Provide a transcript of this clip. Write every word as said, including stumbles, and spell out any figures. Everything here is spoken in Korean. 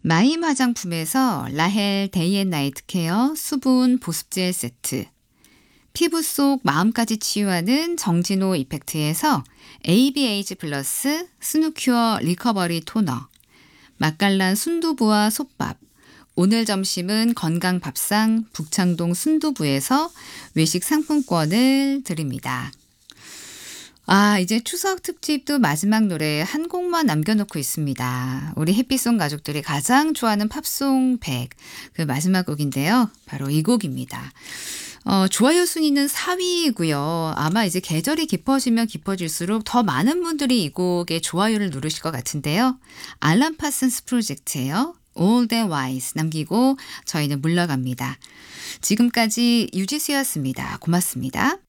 마임 화장품에서 라헬 데이앤나이트 케어 수분 보습젤 세트, 피부 속 마음까지 치유하는 정진호 이펙트에서 에이비에이지 플러스 스누큐어 리커버리 토너, 맛깔난 순두부와 솥밥, 오늘 점심은 건강 밥상 북창동 순두부에서 외식 상품권을 드립니다. 아, 이제 추석 특집도 마지막 노래 한 곡만 남겨놓고 있습니다. 우리 햇빛송 가족들이 가장 좋아하는 팝송 백, 그 마지막 곡인데요. 바로 이 곡입니다. 어, 좋아요 순위는 사 위이고요. 아마 이제 계절이 깊어지면 깊어질수록 더 많은 분들이 이 곡에 좋아요를 누르실 것 같은데요. 알람 파슨스 프로젝트예요. Old and Wise 남기고 저희는 물러갑니다. 지금까지 유지수였습니다. 고맙습니다.